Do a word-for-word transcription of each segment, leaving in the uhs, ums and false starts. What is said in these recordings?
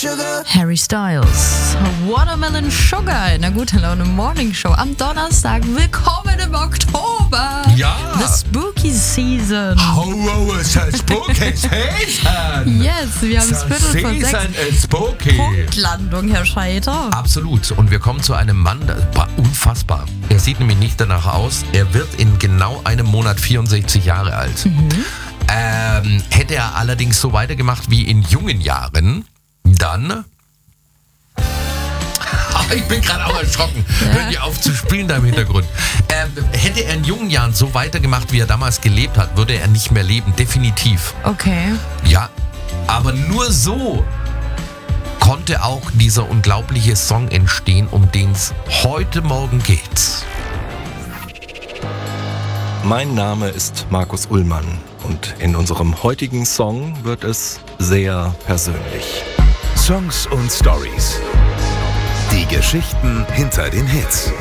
Harry Styles, Watermelon Sugar in der Gute Laune Morning Show am Donnerstag. Willkommen im Oktober. Ja. The Spooky Season. Oh, oh, it's a spooky season. Yes, wir haben es Viertel vor sechs. Season is spooky. Punktlandung, Herr Scheiter. Absolut. Und wir kommen zu einem Mann, das war unfassbar. Er sieht nämlich nicht danach aus. Er wird in genau einem Monat vierundsechzig Jahre alt. Mhm. Ähm, hätte er allerdings so weitergemacht wie in jungen Jahren, dann... Ich bin gerade auch erschrocken. Ja. Hören die auf zu spielen da im Hintergrund. Ähm, hätte er in jungen Jahren so weitergemacht, wie er damals gelebt hat, würde er nicht mehr leben. Definitiv. Okay. Ja, aber nur so konnte auch dieser unglaubliche Song entstehen, um den es heute Morgen geht. Mein Name ist Markus Ullmann und in unserem heutigen Song wird es sehr persönlich. Songs und Stories. Die Geschichten hinter den Hits.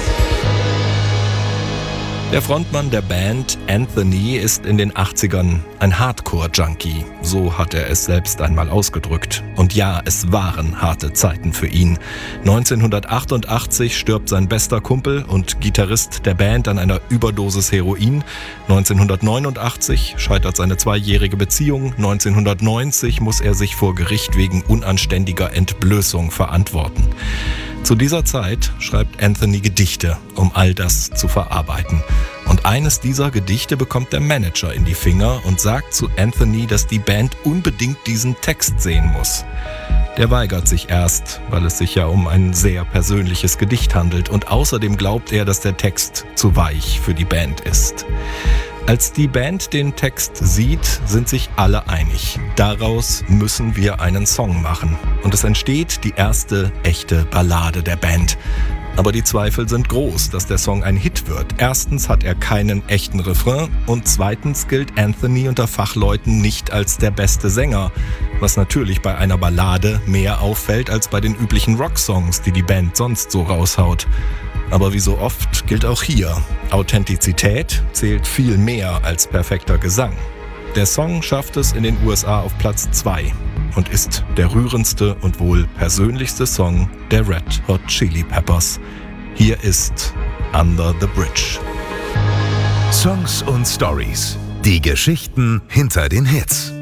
Der Frontmann der Band, Anthony, ist in den achtzigern ein Hardcore-Junkie. So hat er es selbst einmal ausgedrückt. Und ja, es waren harte Zeiten für ihn. neunzehnhundertachtundachtzig stirbt sein bester Kumpel und Gitarrist der Band an einer Überdosis Heroin. neunzehnhundertneunundachtzig scheitert seine zweijährige Beziehung. neunzehnhundertneunzig muss er sich vor Gericht wegen unanständiger Entblößung verantworten. Zu dieser Zeit schreibt Anthony Gedichte, um all das zu verarbeiten. Und eines dieser Gedichte bekommt der Manager in die Finger und sagt zu Anthony, dass die Band unbedingt diesen Text sehen muss. Der weigert sich erst, weil es sich ja um ein sehr persönliches Gedicht handelt. Und außerdem glaubt er, dass der Text zu weich für die Band ist. Als die Band den Text sieht, sind sich alle einig. Daraus müssen wir einen Song machen. Und es entsteht die erste echte Ballade der Band. Aber die Zweifel sind groß, dass der Song ein Hit wird. Erstens hat er keinen echten Refrain und zweitens gilt Anthony unter Fachleuten nicht als der beste Sänger, was natürlich bei einer Ballade mehr auffällt als bei den üblichen Rocksongs, die die Band sonst so raushaut. Aber wie so oft gilt auch hier, Authentizität zählt viel mehr als perfekter Gesang. Der Song schafft es in den U S A auf Platz zwei und ist der rührendste und wohl persönlichste Song der Red Hot Chili Peppers. Hier ist Under the Bridge. Songs und Stories. Die Geschichten hinter den Hits.